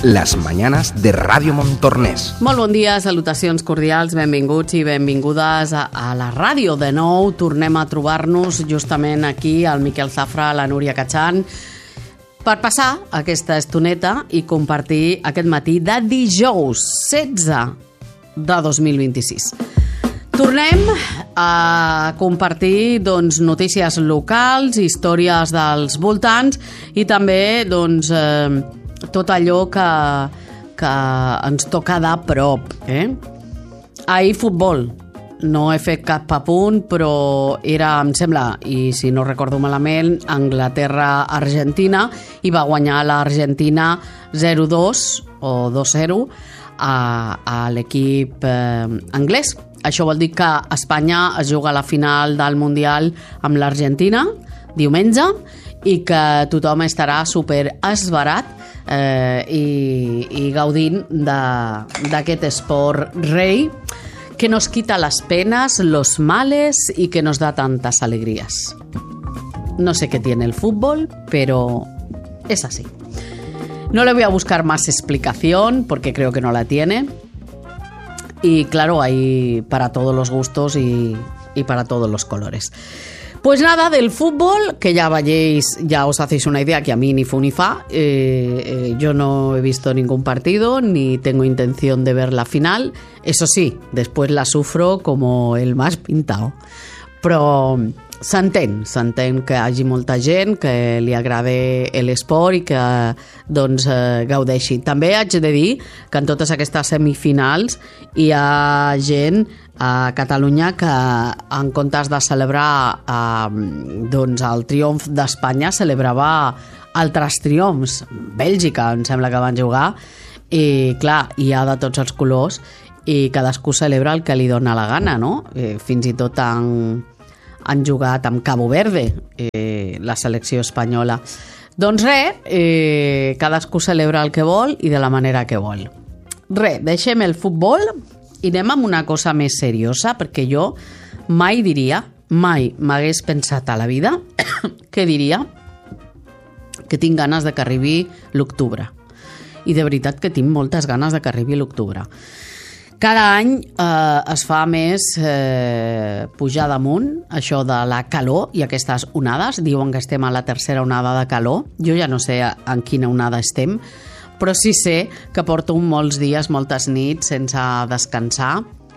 las mañanas de Ràdio Montornès. Molt bon dia, salutacions cordials, benvinguts i benvingudes a la ràdio. De nou tornem a trobar-nos justament aquí, el Miquel Zafra, la Núria Cachan, per passar aquesta estoneta i compartir aquest matí de dijous 16 de 2026. Tornem a compartir notícies locals, històries dels voltants i també tot allò que ens toca de prop. Ahir futbol. No he fet cap apunt, però era, em sembla, i si no recordo malament, Anglaterra-Argentina, i va guanyar l'Argentina 0-2 o 2-0 a l'equip anglès. Això vol dir que Espanya es juga a la final del Mundial amb l'Argentina diumenge i que tothom estarà super esverat i gaudint d'aquest esport rei que nos quita las penas, los males y que nos da tantas alegrías. No sé qué tiene el fútbol, pero es así. No le voy a buscar más explicación porque creo que no la tiene. Y claro, hay para todos los gustos y para todos los colores. Pues nada, del fútbol, que ya os hacéis una idea que a mí ni fu ni fa. Yo no he visto ningún partido, ni tengo intención de ver la final. Eso sí, después la sufro como el más pintado. Però s'entén que hi hagi molta gent que li agrada l'esport i que gaudeixi. També haig de dir que en totes aquestes semifinals hi ha gent a Catalunya que en comptes de celebrar el triomf d'Espanya celebrava altres triomfs. Bèlgica em sembla que van jugar i clar, hi ha de tots els colors i cadascú celebra el que li dona la gana, no? Fins i tot han jugat amb Cabo Verde, la selecció espanyola. Doncs res, cadascú celebra el que vol i de la manera que vol. Res, deixem el futbol i anem amb una cosa més seriosa, perquè jo mai m'hagués pensat a la vida que diria que tinc ganes de que arribi l'octubre. I de veritat que tinc moltes ganes de que arribi l'octubre. Cada any es fa més pujar damunt això de la calor i aquestes onades. Diuen que estem a la tercera onada de calor. Jo ja no sé en quina onada estem, però sí sé que porto molts dies, moltes nits sense descansar.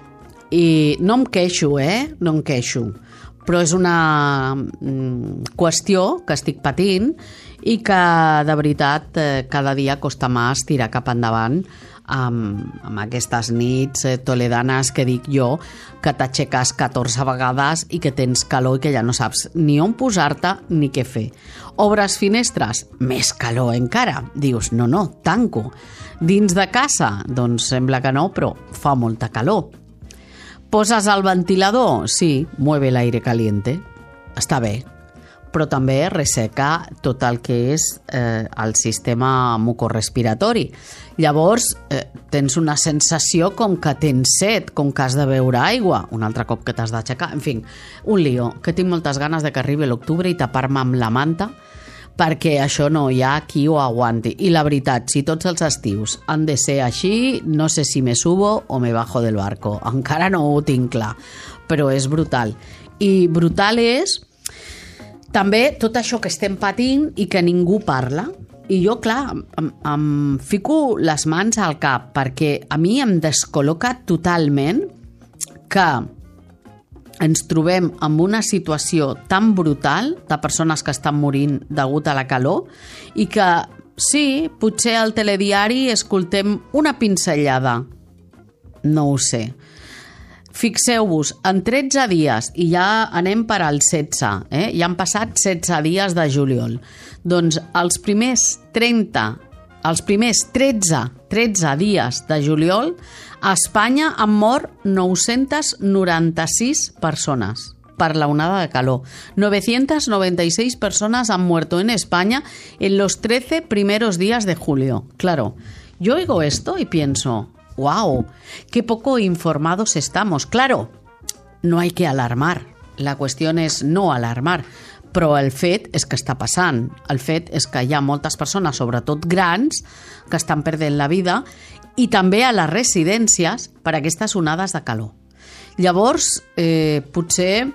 I no em queixo, no em queixo. Però és una qüestió que estic patint i que de veritat cada dia costa més tirar cap endavant amb aquestes nits toledanes que dic jo, que t'aixeques 14 vegades i que tens calor i que ja no saps ni on posar-te ni què fer. Obres finestres? Més calor encara. Dius, no, tanco. Dins de casa? Doncs sembla que no, però fa molta calor. Poses el ventilador? Sí, mueve el aire caliente. Està bé. Però també resseca tot el que és el sistema mucorrespiratori. Llavors, tens una sensació com que tens set, com que has de beure aigua, un altre cop que t'has d'aixecar, en fi, un lío, que tinc moltes ganes de que arribi l'octubre i tapar-me amb la manta, perquè això no hi ha qui ho aguanti. I la veritat, si tots els estius han de ser així, no sé si me subo o me bajo del barco. Encara no ho tinc clar, però és brutal. I brutal és també tot això que estem patint i que ningú parla. I jo, clar, em fico les mans al cap perquè a mi em descol·loca totalment que ens trobem en una situació tan brutal de persones que estan morint degut a la calor i que, sí, potser al telediari escoltem una pinzellada. No ho sé. Fixeu-vos, en 13 dies, i ja anem per al 16, ja han passat 16 dies de juliol. Doncs els primers 13 dies de juliol, a Espanya han mort 996 persones per la onada de calor. 996 personas han muerto en España en los 13 primeros días de julio. Claro, yo oigo esto y pienso, ¡wow! ¡Qué poco informados estamos! Claro, no hay que alarmar. La cuestión es no alarmar. però el fet és que està passant. El fet és que hi ha moltes persones, sobretot grans, que estan perdent la vida, i també a les residències per aquestes onades de calor. Llavors, potser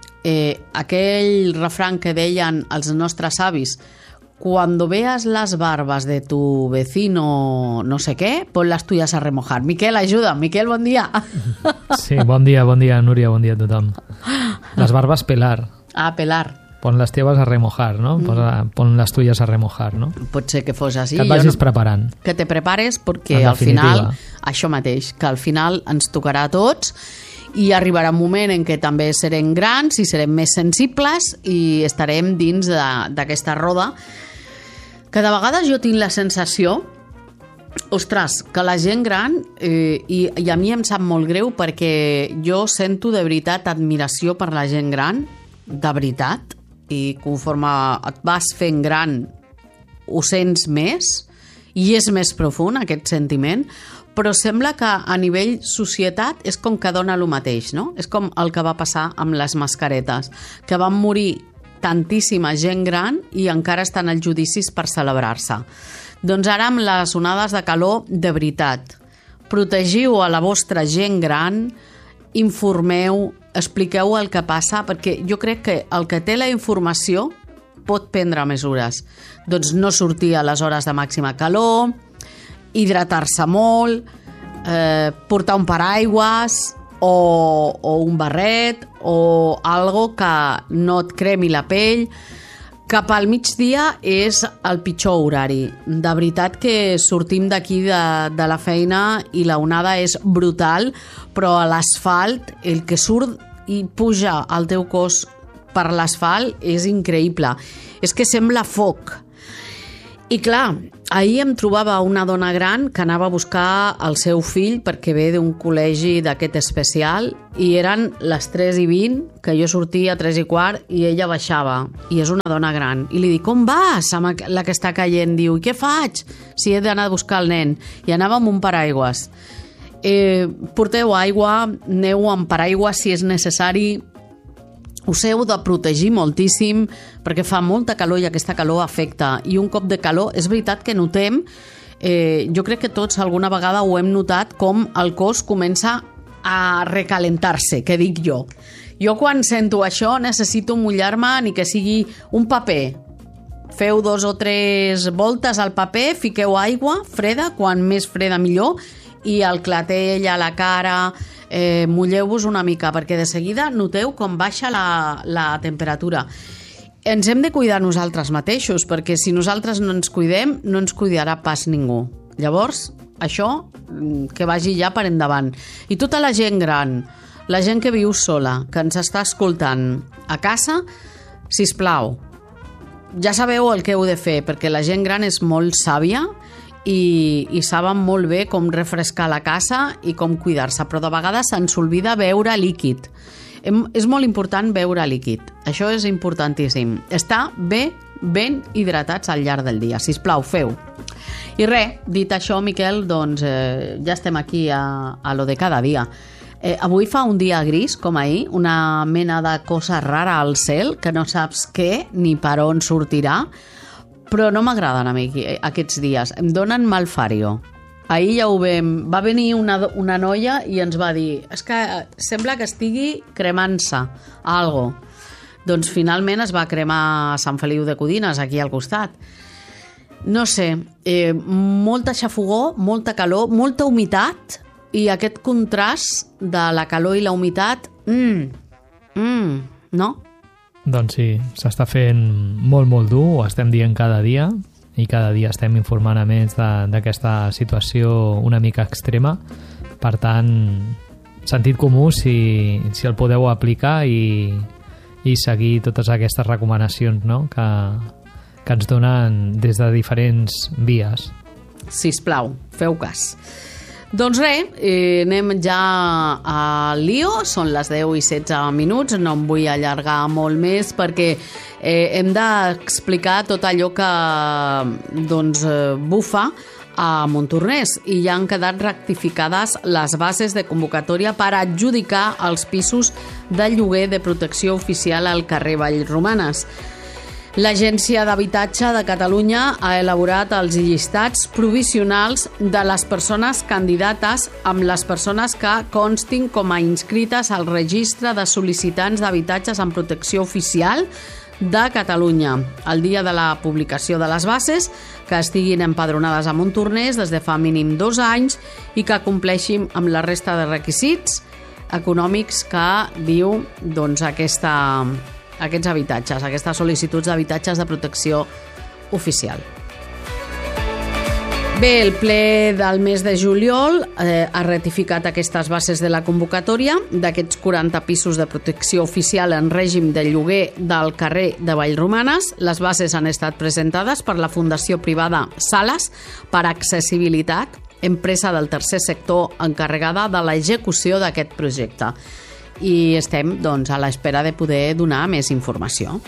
aquell refrany que deien els nostres avis, cuando veas las barbas de tu vecino no sé qué, pon las tuyas a remojar. Miquel, ajuda. Miquel, bon dia. Sí, bon dia, Núria, bon dia a tothom. Les barbes pelar. Ah, pelar. Pon les teves a remojar, no? Pon les tuyes a remojar, no? Pot ser que fos així. Que et vagis preparant. Que te prepares perquè al final, això mateix, que al final ens tocarà a tots i arribarà un moment en què també serem grans i serem més sensibles i estarem dins d'aquesta roda. Cada vegada jo tinc la sensació, ostres, que la gent gran, i a mi em sap molt greu perquè jo sento de veritat admiració per la gent gran, de veritat, i conforme et vas fent gran ho sents més i és més profund aquest sentiment, però sembla que a nivell societat és com que dona el mateix, no? És com el que va passar amb les mascaretes, que van morir tantíssima gent gran i encara estan als judicis per celebrar-se. Doncs ara amb les onades de calor, de veritat, protegiu a la vostra gent gran, informeu, expliqueu el que passa, perquè jo crec que el que té la informació pot prendre mesures. Doncs no sortir a les hores de màxima calor, hidratar-se molt, portar un paraigües o un barret o algo que no et cremi la pell. Cap al migdia és el pitjor horari. De veritat que sortim d'aquí de la feina i la onada és brutal, però a l'asfalt, el que surt i puja al teu cos per l'asfalt és increïble. És que sembla foc. I clar, ahir em trobava una dona gran que anava a buscar el seu fill perquè ve d'un col·legi d'aquest especial i eren les 3:20, que jo sortia a 3:15 i ella baixava. I és una dona gran. I li dic, on vas amb la que està caient? Diu, i què faig si he d'anar a buscar el nen? I anava amb un paraigües. Porteu aigua, aneu amb paraigües si és necessari. Us heu de protegir moltíssim perquè fa molta calor i aquesta calor afecta. I un cop de calor, és veritat que notem, jo crec que tots alguna vegada ho hem notat, com el cos comença a recalentar-se, que dic jo. Jo quan sento això necessito mullar-me ni que sigui un paper. Feu 2 o 3 voltes al paper, fiqueu aigua freda, quan més freda millor, i al clatell, a la cara, mulleu-vos una mica, perquè de seguida noteu com baixa la temperatura. Ens hem de cuidar nosaltres mateixos, perquè si nosaltres no ens cuidem, no ens cuidarà pas ningú. Llavors, això, que vagi ja per endavant. I tota la gent gran, la gent que viu sola, que ens està escoltant a casa, sisplau, ja sabeu el que heu de fer, perquè la gent gran és molt sàvia i saben molt bé com refrescar la casa i com cuidar-se, però de vegades se'ns oblida beure líquid. És molt important beure líquid, això és importantíssim. Estar bé, ben hidratats al llarg del dia, sisplau, feu. I res, dit això, Miquel, doncs ja estem aquí a lo de cada dia. Avui fa un dia gris, com ahir, una mena de cosa rara al cel, que no saps què ni per on sortirà, però no m'agraden a mi aquests dies, em donen malfario. Ahir ja ho vam... Va venir una noia i ens va dir, és que sembla que estigui cremant-se algo. Doncs finalment es va cremar Sant Feliu de Codines, aquí al costat. No sé, molta xafogor, molta calor, molta humitat, i aquest contrast de la calor i la humitat, no? Doncs sí, s'està fent molt, molt dur, ho estem dient cada dia, i cada dia estem informant a més d'aquesta situació una mica extrema. Per tant, sentit comú si el podeu aplicar i seguir totes aquestes recomanacions, no?, que ens donen des de diferents vies. Sisplau, feu cas. Doncs res, anem ja al lío, són les 10:16, no em vull allargar molt més perquè hem d'explicar tot allò que bufa a Montornès i ja han quedat rectificades les bases de convocatòria per adjudicar els pisos de lloguer de protecció oficial al carrer Vallromanes. L'Agència d'Habitatge de Catalunya ha elaborat els llistats provisionals de les persones candidates amb les persones que constin com a inscrites al registre de sol·licitants d'habitatges en protecció oficial de Catalunya. El dia de la publicació de les bases, que estiguin empadronades a Montornès des de fa mínim 2 anys i que compleixin amb la resta de requisits econòmics que diu aquests habitatges, aquestes sol·licituds d'habitatges de protecció oficial. Bé, el ple del mes de juliol ha ratificat aquestes bases de la convocatòria d'aquests 40 pisos de protecció oficial en règim de lloguer del carrer de Vallromanes. Les bases han estat presentades per la Fundació Privada Sales per Accessibilitat, empresa del tercer sector encarregada de l'execució d'aquest projecte. I estem a l'espera de poder donar més informació.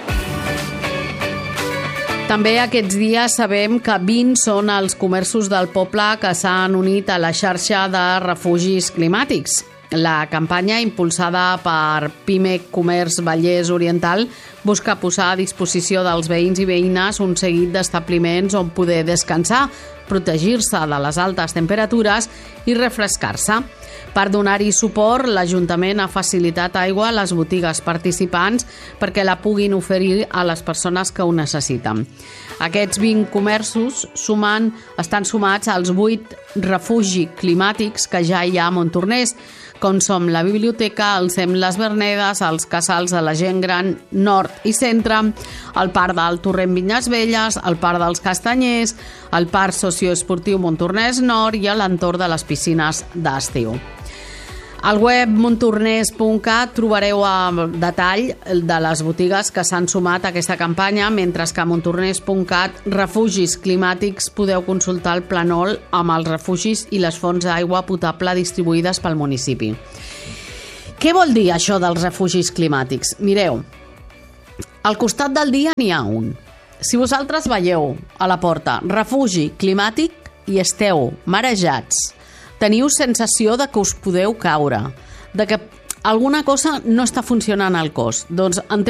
També aquests dies sabem que 20 són els comerços del poble que s'han unit a la xarxa de refugis climàtics. La campanya, impulsada per PIMEC Comerç Vallès Oriental, busca posar a disposició dels veïns i veïnes un seguit d'establiments on poder descansar, protegir-se de les altes temperatures i refrescar-se. Per donar-hi suport, l'Ajuntament ha facilitat aigua a les botigues participants perquè la puguin oferir a les persones que ho necessiten. Aquests 20 comerços estan sumats als 8 refugis climàtics que ja hi ha a Montornès, com som la biblioteca, el SEM Les Vernedes, els casals de la gent gran nord i centre, el parc del Torrent Vinyes Velles, el parc dels Castanyers, el parc socioesportiu Montornès Nord i l'entorn de les piscines d'estiu. Al web montornès.cat trobareu el detall de les botigues que s'han sumat a aquesta campanya, mentre que a montornès.cat refugis climàtics podeu consultar el plànol amb els refugis i les fonts d'aigua potable distribuïdes pel municipi. Què vol dir això dels refugis climàtics? Mireu, al costat del dia n'hi ha un. Si vosaltres veieu a la porta refugi climàtic i esteu marejats, teniu sensació de que us podeu caure, de que alguna cosa no està funcionant al cos. Doncs